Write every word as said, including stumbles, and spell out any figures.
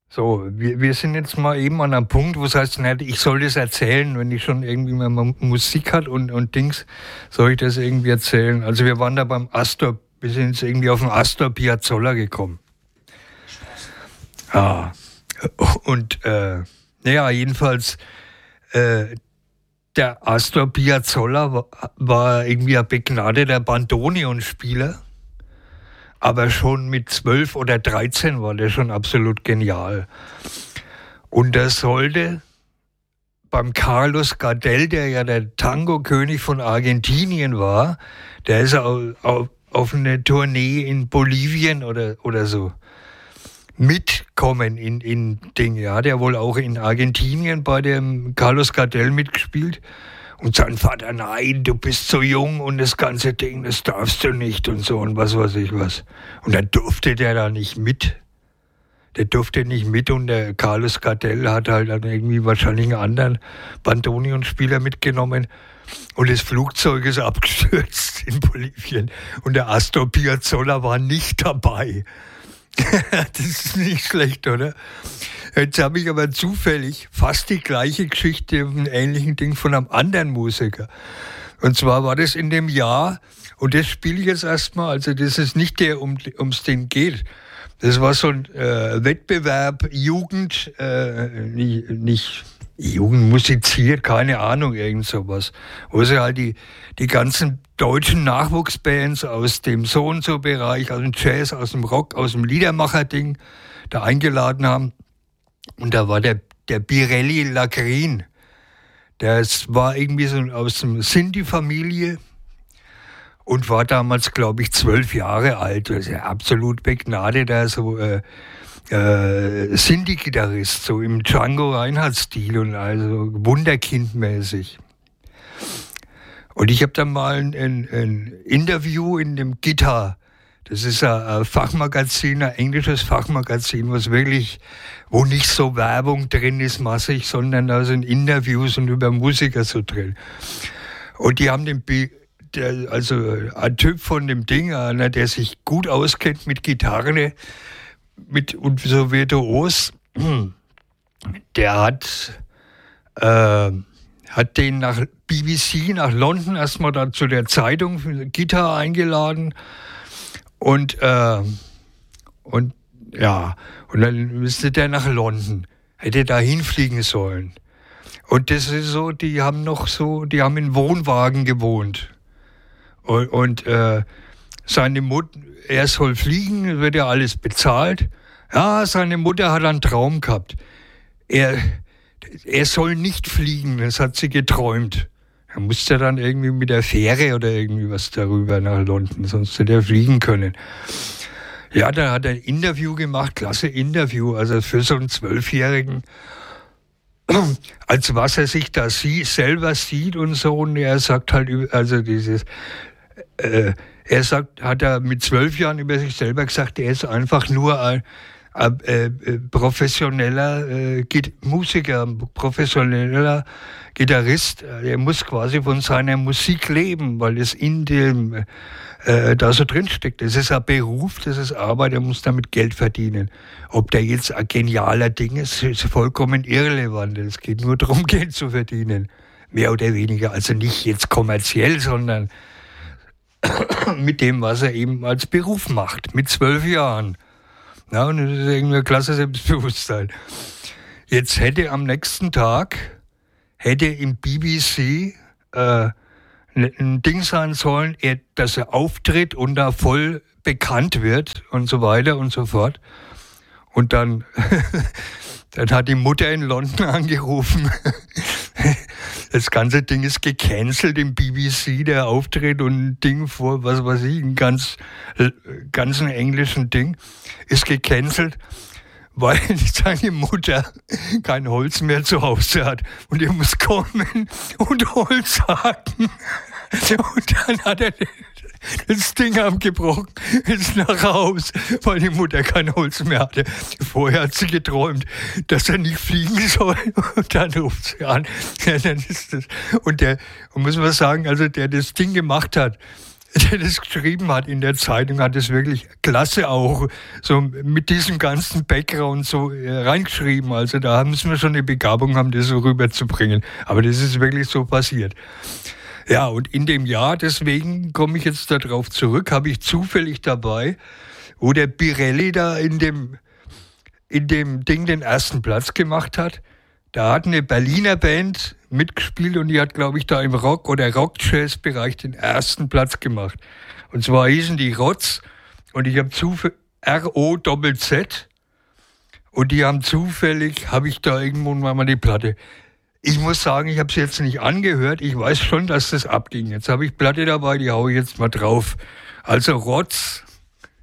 So, wir, wir sind jetzt mal eben an einem Punkt, wo es heißt, na, ich soll das erzählen, wenn ich schon irgendwie mal Musik hat und, und Dings, soll ich das irgendwie erzählen. Also wir waren da beim Astor, wir sind jetzt irgendwie auf den Astor Piazzolla gekommen. Ah, und äh, naja, jedenfalls, äh, der Astor Piazzolla war, war irgendwie ein begnadeter Bandoneonspieler. Aber schon mit zwölf oder dreizehn war der schon absolut genial. Und er sollte beim Carlos Gardel, der ja der Tango-König von Argentinien war, der ist auf, auf, auf eine Tournee in Bolivien oder, oder so mitkommen in, in Dinge. Ja, der wohl auch in Argentinien bei dem Carlos Gardel mitgespielt. Und sein Vater, nein, du bist so jung und das ganze Ding, das darfst du nicht und so und was weiß ich was. Und dann durfte der da nicht mit. Der durfte nicht mit und der Carlos Gardel hat halt dann irgendwie wahrscheinlich einen anderen Bandoneonspieler mitgenommen und das Flugzeug ist abgestürzt in Bolivien und der Astor Piazzolla war nicht dabei. Das ist nicht schlecht, oder? Jetzt habe ich aber zufällig fast die gleiche Geschichte, einen ähnlichen Ding von einem anderen Musiker. Und zwar war das in dem Jahr, und das spiele ich jetzt erstmal, also das ist nicht der, um es den geht. Das war so ein äh, Wettbewerb, Jugend, äh, nicht, nicht Jugend musiziert, keine Ahnung, irgend sowas. Wo sie halt die, die ganzen deutschen Nachwuchsbands aus dem So-und-so-Bereich, aus dem Jazz, aus dem Rock, aus dem Liedermacher-Ding da eingeladen haben. Und da war der, der Birelli Lagrin. Der war irgendwie so aus dem Sinti-Familie und war damals, glaube ich, zwölf Jahre alt. Also absolut begnadeter so äh, äh, Sinti-Gitarrist, so im Django Reinhardt-Stil und also wunderkindmäßig. Und ich habe dann mal ein, ein, ein Interview in dem Guitar. Das ist ein Fachmagazin, ein englisches Fachmagazin, was wirklich, wo nicht so Werbung drin ist, massig, sondern da sind Interviews und über Musiker so drin. Und die haben den, der, also ein Typ von dem Ding, einer, der sich gut auskennt mit Gitarre, mit und so virtuos, der hat, äh, hat den nach B B C, nach London erstmal da zu der Zeitung für Gitarre eingeladen. Und, äh, und, ja, und dann müsste der nach London, hätte da hinfliegen sollen. Und das ist so, die haben noch so, die haben in Wohnwagen gewohnt. Und, und äh, seine Mutter, er soll fliegen, wird ja alles bezahlt. Ja, seine Mutter hat einen Traum gehabt. Er, er soll nicht fliegen, das hat sie geträumt. Er musste dann irgendwie mit der Fähre oder irgendwie was darüber nach London, sonst hätte er fliegen können. Ja, da hat er ein Interview gemacht, klasse Interview, also für so einen Zwölfjährigen, als was er sich da sie, selber sieht und so. Und er sagt halt, also dieses, äh, er sagt, hat er mit zwölf Jahren über sich selber gesagt, er ist einfach nur ein Ein, äh, professioneller äh, Musiker, professioneller Gitarrist. Er muss quasi von seiner Musik leben, weil es in dem äh, da so drinsteckt. Das ist ein Beruf, das ist Arbeit, er muss damit Geld verdienen. Ob der jetzt ein genialer Ding ist, ist vollkommen irrelevant. Es geht nur darum, Geld zu verdienen. Mehr oder weniger. Also nicht jetzt kommerziell, sondern mit dem, was er eben als Beruf macht. Mit zwölf Jahren. Ja, und das ist irgendwie ein klasse Selbstbewusstsein. Jetzt hätte am nächsten Tag, hätte im B B C äh, ein Ding sein sollen, dass er auftritt und da voll bekannt wird und so weiter und so fort. Und dann, dann hat die Mutter in London angerufen. Das ganze Ding ist gecancelt im B B C, der Auftritt und ein Ding vor, was weiß ich, ein ganz, ganzen englischen Ding ist gecancelt, weil seine Mutter kein Holz mehr zu Hause hat und er muss kommen und Holz hacken. Und dann hat er das Ding abgebrochen, ist nach Haus, weil die Mutter kein Holz mehr hatte. Vorher hat sie geträumt, dass er nicht fliegen soll. Und dann ruft sie an. Ja, dann ist das. Und der, und muss man sagen, also der das Ding gemacht hat, der das geschrieben hat in der Zeitung, hat es wirklich klasse auch so mit diesem ganzen Background so reingeschrieben. Also da haben sie mir schon eine Begabung, haben das so rüberzubringen. Aber das ist wirklich so passiert. Ja, und in dem Jahr, deswegen komme ich jetzt darauf zurück, habe ich zufällig dabei, wo der Birelli da in dem, in dem Ding den ersten Platz gemacht hat. Da hat eine Berliner Band mitgespielt und die hat, glaube ich, da im Rock- oder Rock-Jazz-Bereich den ersten Platz gemacht. Und zwar hießen die Rotz und ich habe zufällig R O Z Z und die haben zufällig, habe ich da irgendwo mal die Platte. Ich muss sagen, ich habe es jetzt nicht angehört, ich weiß schon, dass das abging. Jetzt habe ich Platte dabei, die haue ich jetzt mal drauf. Also Rotz